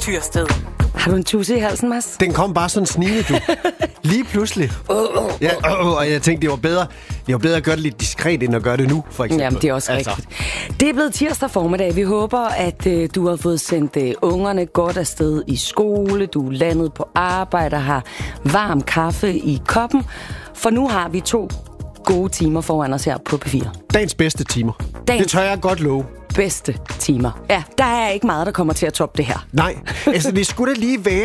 Tyrsted. Har du en tusse i halsen, Mads? Den kom bare sådan snigende, du. Lige pludselig. Og jeg tænkte, det var bedre at gøre det lidt diskret, end at gøre det nu, for eksempel. Jamen, det er også rigtigt. Det er blevet tirsdag formiddag. Vi håber, at du har fået sendt ungerne godt afsted i skole. Du er landet på arbejde og har varm kaffe i koppen. For nu har vi 2 gode timer foran os her på P4. Dagens bedste timer. Det tør jeg godt love. Bedste timer. Ja, der er ikke meget, der kommer til at toppe det her. Nej, altså det skulle da lige være